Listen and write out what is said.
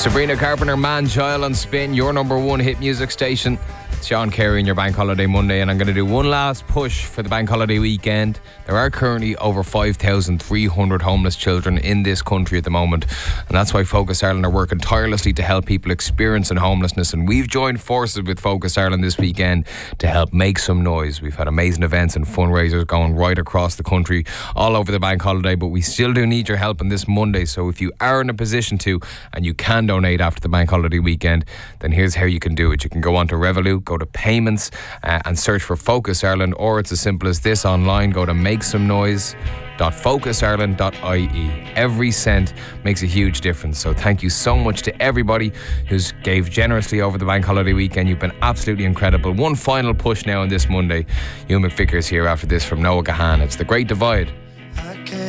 Sabrina Carpenter, Man Child on Spin, your number one hit music station. It's Sean Carey in your Bank Holiday Monday, and I'm going to do one last push for the Bank Holiday weekend. There are currently over 5,300 homeless children in this country at the moment, and that's why Focus Ireland are working tirelessly to help people experiencing homelessness, and we've joined forces with Focus Ireland this weekend to help make some noise. We've had amazing events and fundraisers going right across the country, all over the Bank Holiday, but we still do need your help on this Monday. So if you are in a position to, and you can donate after the Bank Holiday weekend, then here's how you can do it. You can go on to Revolut, go to payments and search for Focus Ireland, or it's as simple as this online. Go to makesomenoise.focusIreland.ie. Every cent makes a huge difference. So thank you so much to everybody who's gave generously over the Bank Holiday weekend. You've been absolutely incredible. One final push now on this Monday. Hugh McVicker's here after this from Noah Gahan. It's The Great Divide.